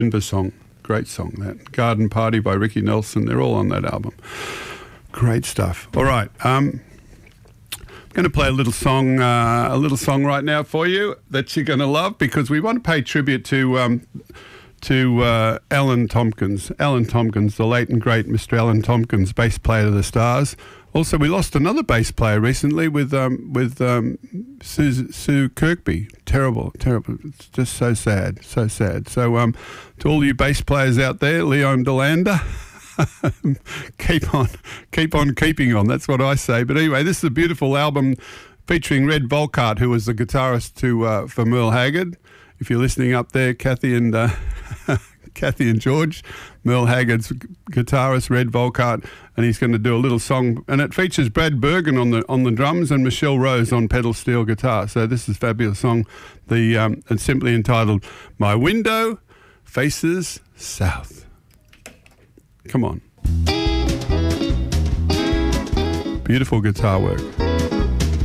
Denver song. Great song, that. Garden Party by Ricky Nelson. They're all on that album. Great stuff. All right. I'm going to play a little song right now for you that you're going to love, because we want to pay tribute to Alan Tompkins. Alan Tompkins, the late and great Mr. Alan Tompkins, bass player of the Stars. Also, we lost another bass player recently with Sue Kirkby. Terrible. It's just so sad. So, to all you bass players out there, Leon Delander, keep on keeping on. That's what I say. But anyway, this is a beautiful album featuring Red Volkart, who was the guitarist for Merle Haggard. If you're listening up there, Kathy and George, Merle Haggard's guitarist, Red Volkart, and he's going to do a little song, and it features Brad Bergen on the drums and Michelle Rose on pedal steel guitar. So this is a fabulous song. It's simply entitled "My Window Faces South." Come on. Beautiful guitar work.